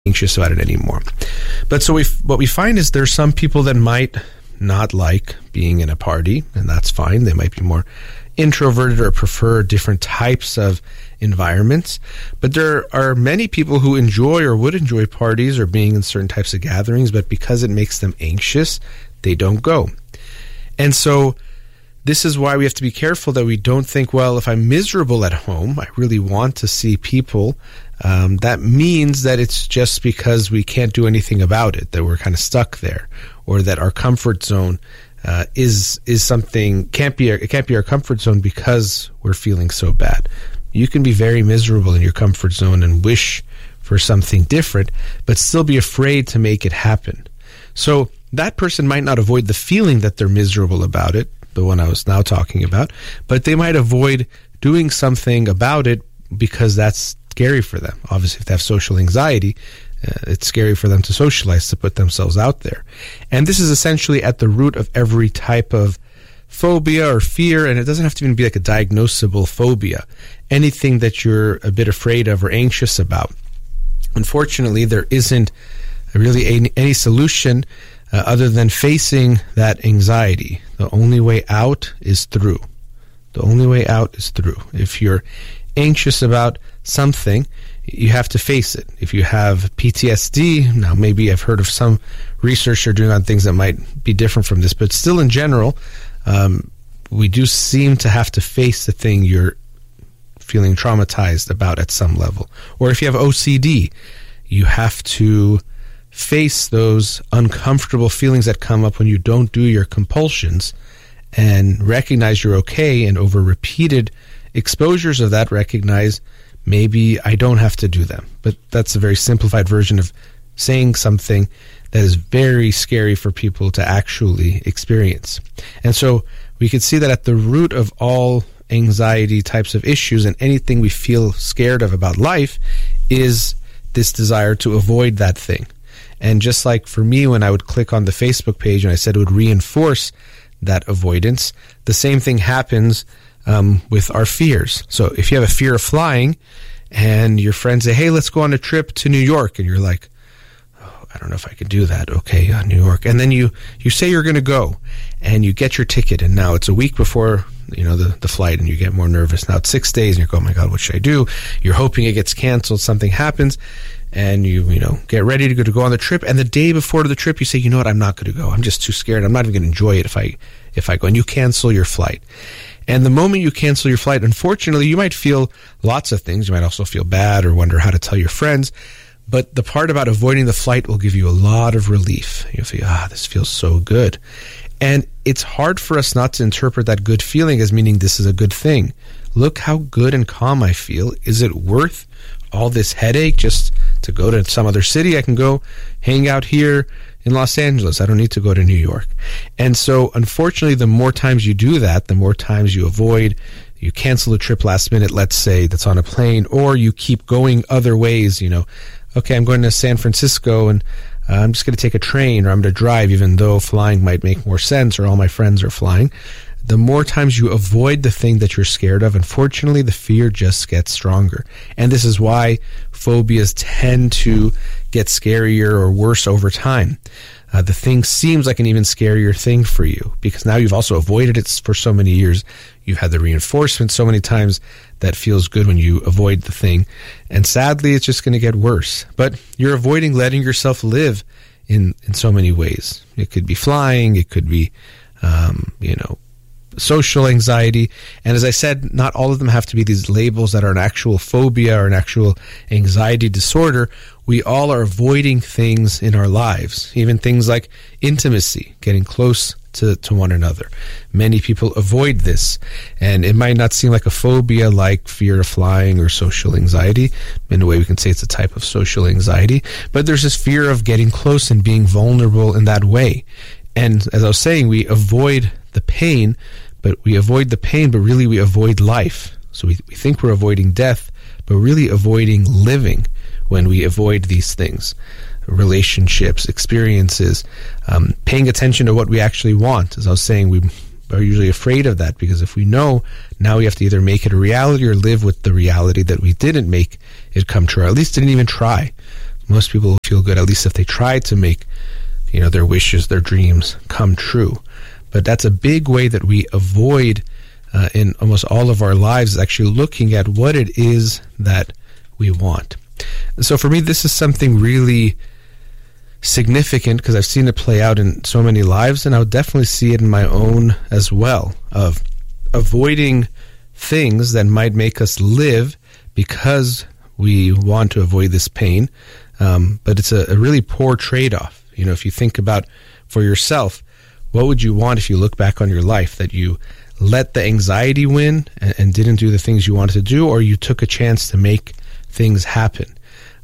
anxious about it anymore. But so what we find is there's some people that might not like being in a party, and that's fine. They might be more introverted or prefer different types of environments. But there are many people who enjoy or would enjoy parties or being in certain types of gatherings, but because it makes them anxious, they don't go. And so this is why we have to be careful that we don't think, well, if I'm miserable at home, I really want to see people. That means that it's just because we can't do anything about it, that we're kind of stuck there, or that our comfort zone is something it can't be our comfort zone because we're feeling so bad. You can be very miserable in your comfort zone and wish for something different, but still be afraid to make it happen. So that person might not avoid the feeling that they're miserable about it, the one I was now talking about, but they might avoid doing something about it because that's scary for them. Obviously, if they have social anxiety, it's scary for them to socialize, to put themselves out there. And this is essentially at the root of every type of phobia or fear, and it doesn't have to even be like a diagnosable phobia. Anything that you're a bit afraid of or anxious about. Unfortunately, there isn't really any solution other than facing that anxiety. The only way out is through. The only way out is through. If you're anxious about something, you have to face it. If you have PTSD, now maybe I've heard of some research they're doing on things that might be different from this, but still in general, we do seem to have to face the thing you're feeling traumatized about at some level. Or if you have OCD, you have to face those uncomfortable feelings that come up when you don't do your compulsions and recognize you're okay, and over repeated exposures of that recognize maybe I don't have to do them. But that's a very simplified version of saying something that is very scary for people to actually experience. And so we could see that at the root of all anxiety types of issues and anything we feel scared of about life is this desire to avoid that thing. And just like for me, when I would click on the Facebook page and I said it would reinforce that avoidance, the same thing happens with our fears. So if you have a fear of flying and your friends say, hey, let's go on a trip to New York, and you're like, oh, I don't know if I could do that. Okay, New York. And then you say you're going to go and you get your ticket, and now it's a week before the flight, and you get more nervous. Now it's 6 days and you're going, oh my God, what should I do? You're hoping it gets canceled, something happens, and you get ready to go on the trip, and the day before the trip you say, you know what, I'm not going to go. I'm just too scared. I'm not even going to enjoy it if I go. And you cancel your flight. And the moment you cancel your flight, unfortunately, you might feel lots of things. You might also feel bad or wonder how to tell your friends. But the part about avoiding the flight will give you a lot of relief. You'll feel, this feels so good. And it's hard for us not to interpret that good feeling as meaning this is a good thing. Look how good and calm I feel. Is it worth all this headache just to go to some other city? I can go hang out here in Los Angeles. I don't need to go to New York. And so, unfortunately, the more times you do that, the more times you avoid, you cancel a trip last minute, let's say, that's on a plane, or you keep going other ways, okay, I'm going to San Francisco and I'm just going to take a train, or I'm going to drive, even though flying might make more sense, or all my friends are flying. The more times you avoid the thing that you're scared of, unfortunately, the fear just gets stronger. And this is why phobias tend to get scarier or worse over time. The thing seems like an even scarier thing for you because now you've also avoided it for so many years. You've had the reinforcement so many times that feels good when you avoid the thing. And sadly, it's just going to get worse. But you're avoiding letting yourself live in so many ways. It could be flying. It could be, social anxiety. And as I said, not all of them have to be these labels that are an actual phobia or an actual anxiety disorder. We all are avoiding things in our lives, even things like intimacy, getting close to one another. Many people avoid this, and it might not seem like a phobia like fear of flying or social anxiety. In a way, we can say it's a type of social anxiety, but there's this fear of getting close and being vulnerable in that way. And as I was saying, we avoid the pain, but really we avoid life. So we think we're avoiding death, but really avoiding living when we avoid these things. Relationships, experiences, paying attention to what we actually want. As I was saying, we are usually afraid of that because if we know, now we have to either make it a reality or live with the reality that we didn't make it come true, or at least didn't even try. most people will feel good, at least if they try to make, their wishes, their dreams come true. But that's a big way that we avoid in almost all of our lives, is actually looking at what it is that we want. And so for me, this is something really significant because I've seen it play out in so many lives, and I would definitely see it in my own as well, of avoiding things that might make us live because we want to avoid this pain. But it's a really poor trade-off. If you think about for yourself, what would you want if you look back on your life? That you let the anxiety win and didn't do the things you wanted to do, or you took a chance to make things happen?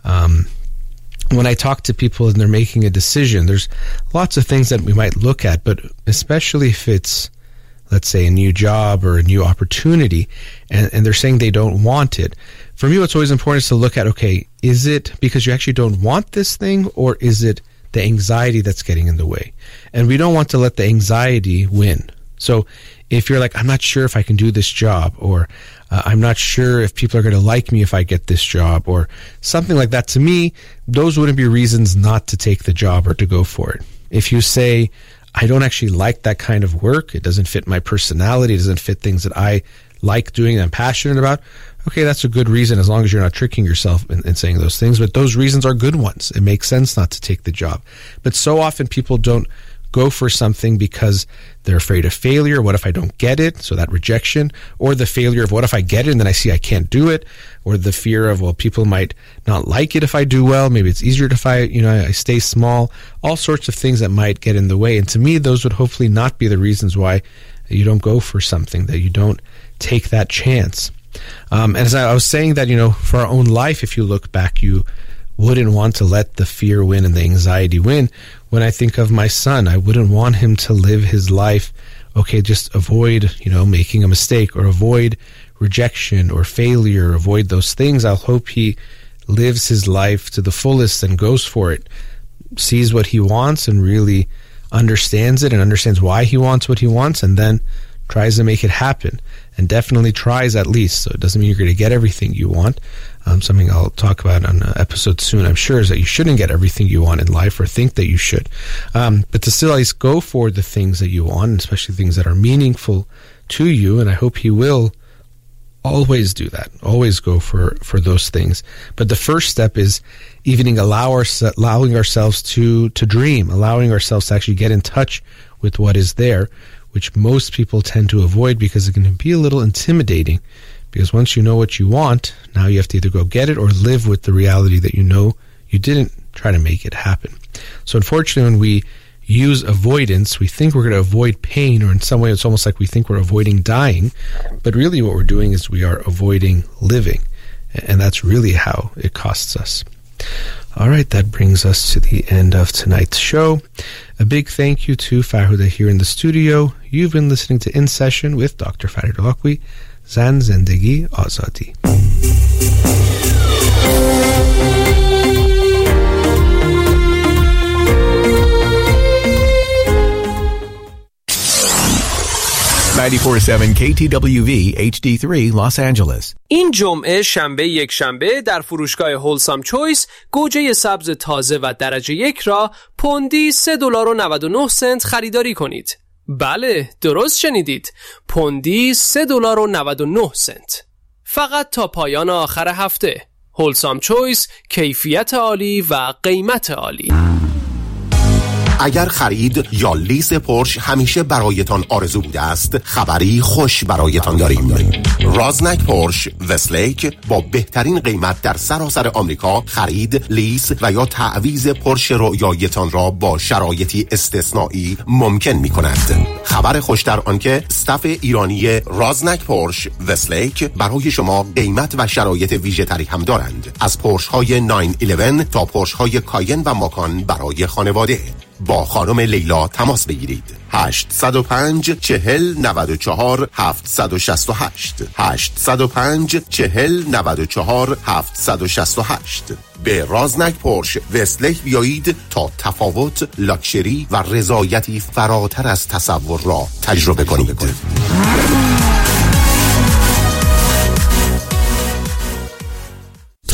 When I talk to people and they're making a decision, there's lots of things that we might look at, but especially if it's, let's say, a new job or a new opportunity, and they're saying they don't want it. For me, what's always important is to look at, okay, is it because you actually don't want this thing, or is it the anxiety that's getting in the way? And we don't want to let the anxiety win. So if you're like, I'm not sure if I can do this job, or I'm not sure if people are going to like me if I get this job, or something like that, to me, those wouldn't be reasons not to take the job or to go for it. If you say, I don't actually like that kind of work, it doesn't fit my personality, it doesn't fit things that I like doing and I'm passionate about, okay, that's a good reason, as long as you're not tricking yourself in saying those things. But those reasons are good ones. It makes sense not to take the job. But so often people don't go for something because they're afraid of failure. What if I don't get it? So that rejection, or the failure of what if I get it and then I see I can't do it, or the fear of, well, people might not like it if I do well. Maybe it's easier if I stay small. All sorts of things that might get in the way. And to me, those would hopefully not be the reasons why you don't go for something, that you don't take that chance. And as I was saying that, for our own life, if you look back, you wouldn't want to let the fear win and the anxiety win. When I think of my son, I wouldn't want him to live his life, okay, just avoid, making a mistake, or avoid rejection or failure, avoid those things. I'll hope he lives his life to the fullest and goes for it, sees what he wants and really understands it and understands why he wants what he wants, and then tries to make it happen, and definitely tries at least. So it doesn't mean you're going to get everything you want. Something I'll talk about on an episode soon, I'm sure, is that you shouldn't get everything you want in life or think that you should. But to still at least go for the things that you want, especially things that are meaningful to you. And I hope he will always do that, always go for those things. But the first step is even allowing ourselves to dream, allowing ourselves to actually get in touch with what is there, which most people tend to avoid because it can be a little intimidating. Because once you know what you want, now you have to either go get it or live with the reality that you didn't try to make it happen. So unfortunately, when we use avoidance, we think we're going to avoid pain, or in some way it's almost like we think we're avoiding dying. But really what we're doing is we are avoiding living. And that's really how it costs us. All right, that brings us to the end of tonight's show. A big thank you to Farhuda here in the studio. You've been listening to In Session with Dr. Farid Holakwi. زن زندگی آزادی. KTWV HD3 Los Angeles. این جمعه شنبه یک شنبه در فروشگاه هولسام چویس گوجه سبز تازه و درجه 1 را پوندی $3.99 خریداری کنید. بله، درست شنیدید. پوندی $3.99. فقط تا پایان آخر هفته. هولسام چویس، کیفیت عالی و قیمت عالی. اگر خرید یا لیز پورش همیشه برایتان آرزو بوده است، خبری خوش برایتان داریم. رازنک پورش وستلیک با بهترین قیمت در سراسر آمریکا خرید، لیز و یا تعویض پورش رویایتان را با شرایطی استثنایی ممکن می کند. خبر خوش در آن که استاف ایرانی رازنک پورش وستلیک برای شما قیمت و شرایط ویژه تری هم دارند. از پورش های 911 تا پورش های کاین و ماکان برای خانواده. با خانم لیلا تماس بگیرید. 805 40 94 768 805 40 94 768. به رازنک پورش وستلیک بیایید تا تفاوت، لاکچری و رضایتی فراتر از تصور را تجربه کنید.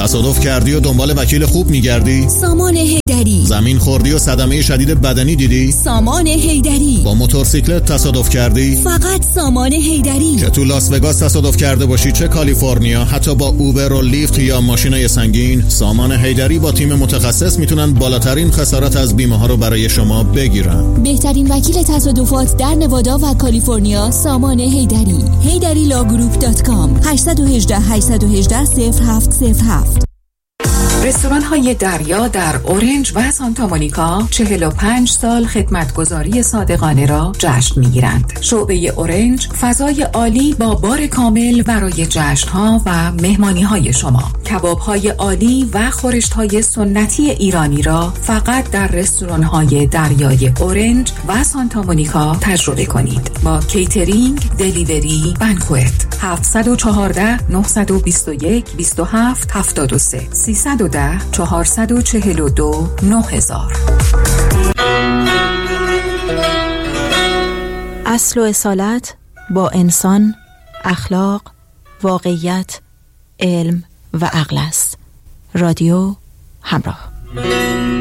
تصادف کردی و دنبال وکیل خوب میگردی؟ سامان حیدری. زمین خوردی و صدمه شدید بدنی دیدی؟ سامان حیدری. با موتورسیکلت تصادف کردی؟ فقط سامان حیدری. چه تو لاس وگاس تصادف کرده باشی چه کالیفرنیا، حتی با اوبر و لیفت یا ماشینای سنگین، سامان حیدری با تیم متخصص میتونن بالاترین خسارت از بیمه ها رو برای شما بگیرن. بهترین وکیل تصادفات در نوادا و کالیفرنیا سامان حیدری. HeyDariLawGroup.com 818 818 0707. رستوران های دریا در اورنج و سانتا مونیکا 45 سال خدمتگزاری صادقانه را جشن می‌گیرند. شعبه اورنج فضای عالی با بار کامل برای جشن‌ها و مهمانی‌های شما. کباب‌های عالی و خورشت‌های سنتی ایرانی را فقط در رستوران‌های دریای اورنج و سانتا مونیکا تجربه کنید. با کیترینگ، دلیوری، بانکوئت. 714 921 27 73 310 442 9000. اصل و اصالت با انسان، اخلاق، واقعیت، علم و عقل است. رادیو همراه.